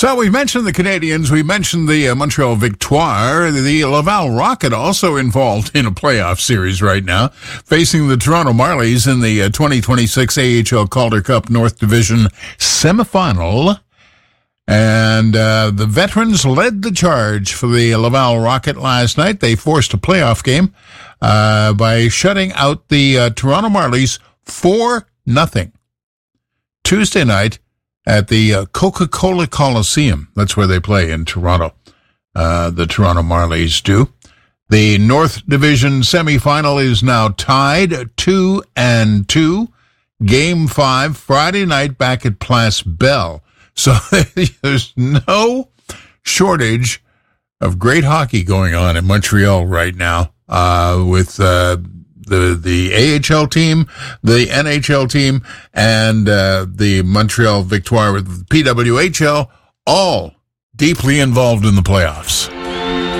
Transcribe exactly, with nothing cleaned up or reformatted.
So we mentioned the Canadiens, we mentioned the uh, Montreal Victoire, the Laval Rocket also involved in a playoff series right now, facing the Toronto Marlies in the uh, twenty twenty-six A H L Calder Cup North Division semifinal. And uh, the veterans led the charge for the Laval Rocket last night. They forced a playoff game uh, by shutting out the uh, Toronto Marlies four nothing. Tuesday night, at the uh, Coca-Cola Coliseum. That's where they play in Toronto. Uh, the Toronto Marlies do. The North Division semifinal is now tied two and two. Game five, Friday night back at Place Bell. So there's no shortage of great hockey going on in Montreal right now, uh, with, uh, the the A H L team, the N H L team, and uh, the Montreal Victoire with P W H L, all deeply involved in the playoffs.